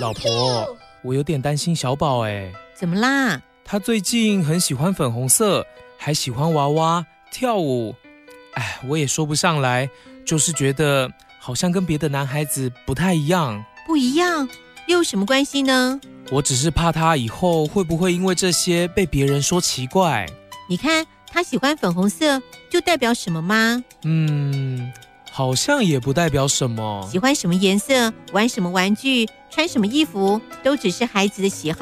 老婆，我有点担心小宝哎。 怎么啦？ 他最近很喜欢粉红色，还喜欢娃娃跳舞。我也说不上来，就是觉得好像跟别的男孩子不太一样。 不一样？又有什么关系呢？ 我只是怕他以后会不会因为这些被别人说奇怪。 你看他喜欢粉红色，就代表什么吗？ 好像也不代表什么。 喜欢什么颜色，玩什么玩具，穿什么衣服，都只是孩子的喜好。